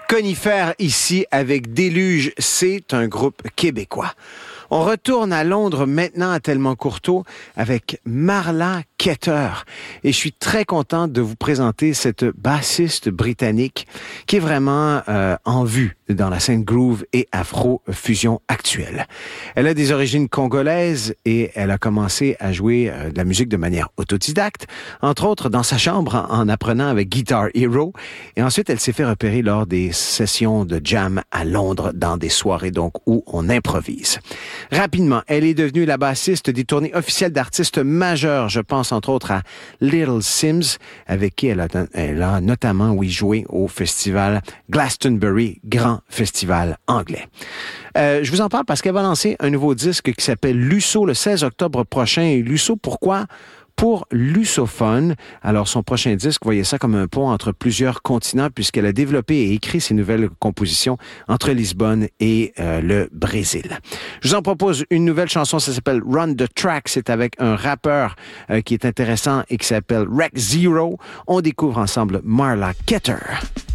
Conifères ici avec Déluge, c'est un groupe québécois. On retourne à Londres maintenant à Telmancourteau avec Marla Ketter. Et je suis très content de vous présenter cette bassiste britannique qui est vraiment en vue dans la scène groove et afro-fusion actuelle. Elle a des origines congolaises et elle a commencé à jouer de la musique de manière autodidacte, entre autres dans sa chambre en apprenant avec Guitar Hero. Et ensuite, elle s'est fait repérer lors des sessions de jam à Londres dans des soirées donc où on improvise. Rapidement, elle est devenue la bassiste des tournées officielles d'artistes majeurs. Je pense entre autres à Little Sims, avec qui elle a notamment joué au festival Glastonbury, grand festival anglais. Je vous en parle parce qu'elle va lancer un nouveau disque qui s'appelle Lusso le 16 octobre prochain. Et Lusso, pourquoi? Pour Lussophone. Alors, son prochain disque, voyez ça comme un pont entre plusieurs continents puisqu'elle a développé et écrit ses nouvelles compositions entre Lisbonne et le Brésil. Je vous en propose une nouvelle chanson, ça s'appelle Run the Track. C'est avec un rappeur qui est intéressant et qui s'appelle Rec Zero. On découvre ensemble Marla Ketter.